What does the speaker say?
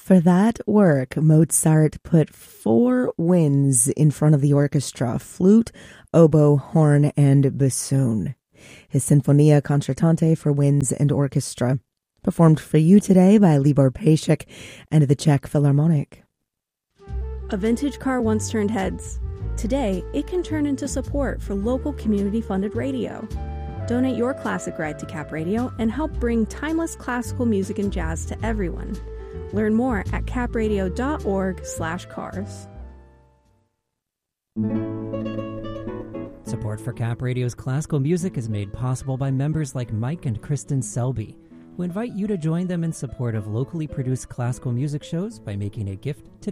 For that work, Mozart put 4 winds in front of the orchestra: flute, oboe, horn, and bassoon. His Sinfonia Concertante for winds and orchestra, performed for you today by Libor Pejcik and the Czech Philharmonic. A vintage car once turned heads. Today, it can turn into support for local community-funded radio. Donate your classic ride to Cap Radio and help bring timeless classical music and jazz to everyone. Learn more at capradio.org/cars. Support for Cap Radio's classical music is made possible by members like Mike and Kristen Selby, who invite you to join them in support of locally produced classical music shows by making a gift today.